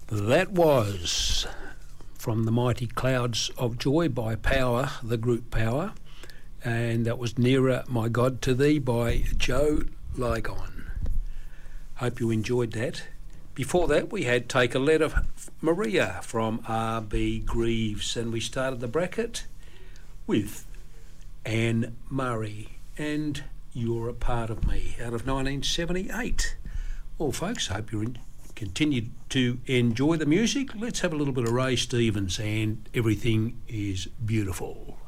That was from the Mighty Clouds of Joy by Power, the group Power, and that was Nearer My God to Thee by Joe Ligon. Hope you enjoyed that. Before that we had Take a Letter Maria from R.B. Greaves, and we started the bracket with Anne Murray and You're a Part of Me out of 1978. Well folks, hope you continue to enjoy the music. Let's have a little bit of Ray Stevens and Everything is Beautiful.